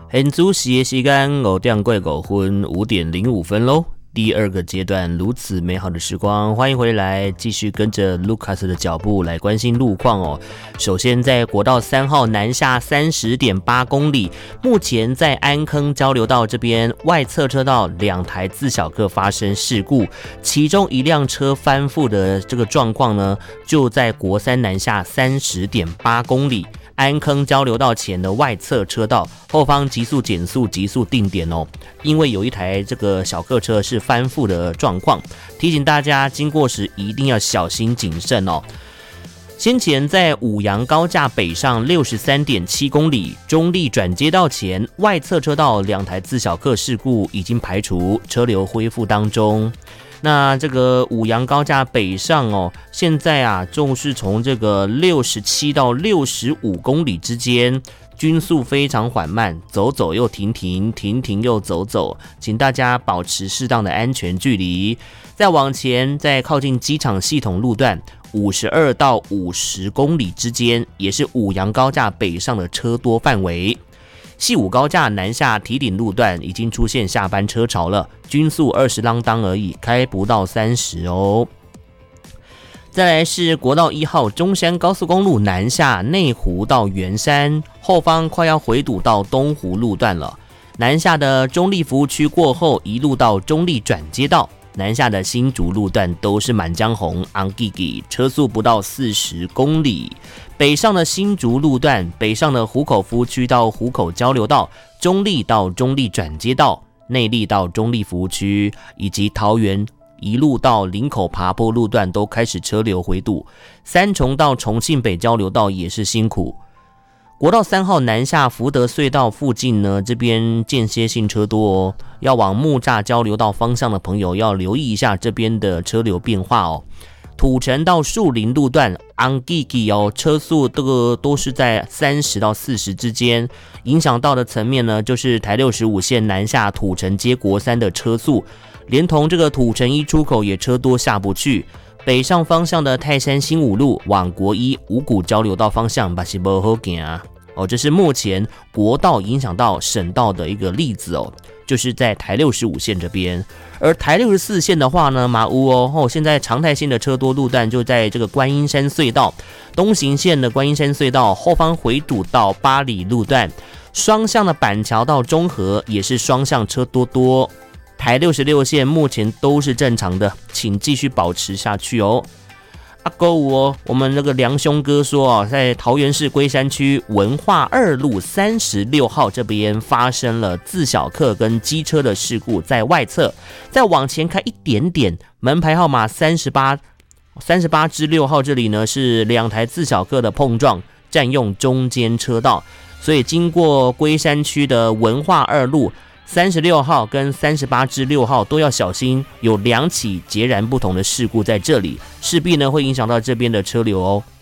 现主时的时间5:05 5:05喽。第二个阶段，如此美好的时光，欢迎回来，继续跟着 Lucas 的脚步来关心路况哦。首先，在国道3号南下30.8公里，目前在安坑交流道这边外侧车道2台自小客发生事故，其中一辆车翻覆的这个状况呢，就在国三南下30.8公里。安坑交流道前的外侧车道，后方急速减速，急速定点哦。因为有一台这个小客车是翻覆的状况，提醒大家经过时一定要小心谨慎哦。先前在五杨高架北上63.7公里，中立转接道前外侧车道2台自小客事故已经排除，车流恢复当中。那这个五杨高架北上哦，现在啊，就是从这个67到65公里之间，均速非常缓慢，走走又停停，停停又走走，请大家保持适当的安全距离。再往前，在靠近机场系统路段52到50公里之间，也是五杨高架北上的车多范围。细五高架南下堤顶路段已经出现下班车潮了，均速20啷当而已，开不到30哦。再来是国道1号中山高速公路南下内湖到圆山，后方快要回堵到东湖路段了。南下的中立服务区过后，一路到中立转接道。南下的新竹路段都是满江红昂吉吉，车速不到40公里。北上的新竹路段，北上的湖口服务区到湖口交流道，中立到中立转接道，内壢到中立服务区，以及桃园一路到林口爬坡路段都开始车流回堵。三重到重庆北交流道也是辛苦。国道3号南下福德隧道附近呢，这边间歇性车多哦，要往木栅交流道方向的朋友要留意一下这边的车流变化哦。土城到树林路段昂吉吉哦，车速这个都是在30到40之间，影响到的层面呢，就是台65线南下土城接国三的车速，连同这个土城一出口也车多下不去。北上方向的泰山新五路往国一五股交流道方向也是不好行哦，这是目前国道影响到省道的一个例子哦，就是在台65线这边。而台64线的话呢，马乌哦，现在常态性的车多路段就在这个观音山隧道东行线的观音山隧道后方回堵到八里路段，双向的板桥到中和也是双向车多。台66线目前都是正常的，请继续保持下去哦。购物哦，我们那个梁兄哥说在桃园市龟山区文化2路36号这边发生了自小客跟机车的事故，在外侧，再往前开一点点，门牌号码38之6号这里呢是2台自小客的碰撞，占用中间车道，所以经过龟山区的文化2路36号跟38之6号都要小心，有2起截然不同的事故在这里，势必呢会影响到这边的车流哦。